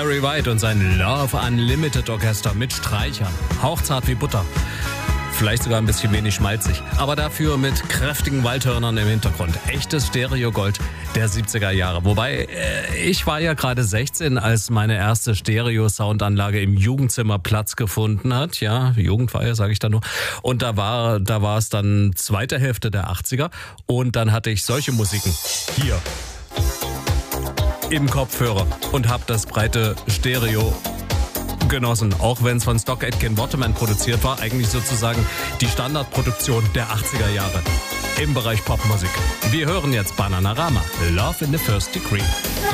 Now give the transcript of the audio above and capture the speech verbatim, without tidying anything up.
Barry White und sein Love Unlimited Orchester mit Streichern. Hauchzart wie Butter. Vielleicht sogar ein bisschen wenig schmalzig, aber dafür mit kräftigen Waldhörnern im Hintergrund. Echtes Stereo-Gold der siebziger Jahre. Wobei, äh, ich war ja gerade sechzehn, als meine erste Stereo-Soundanlage im Jugendzimmer Platz gefunden hat. Ja, Jugendfeier, sage ich da nur. Und da war, da war es dann zweite Hälfte der achtziger. Und dann hatte ich solche Musiken hier im Kopfhörer und habe das breite Stereo genossen, auch wenn es von Stock Aitken Waterman produziert war, eigentlich sozusagen die Standardproduktion der achtziger Jahre im Bereich Popmusik. Wir hören jetzt Bananarama, Love in the First Degree.